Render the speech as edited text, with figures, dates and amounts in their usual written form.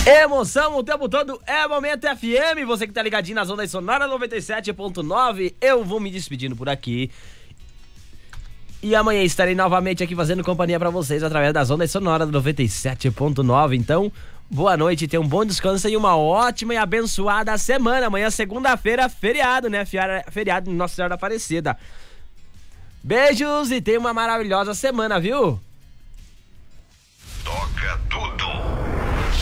Emoção o tempo todo é Momento FM. Você que tá ligadinho nas ondas sonoras 97.9. Eu vou me despedindo por aqui. E amanhã estarei novamente aqui fazendo companhia pra vocês através das ondas sonoras 97.9. Então, boa noite, tenha um bom descanso e uma ótima e abençoada semana. Amanhã, segunda-feira, feriado, né? Feriado de Nossa Senhora da Aparecida. Beijos e tenha uma maravilhosa semana, viu? Toca tudo.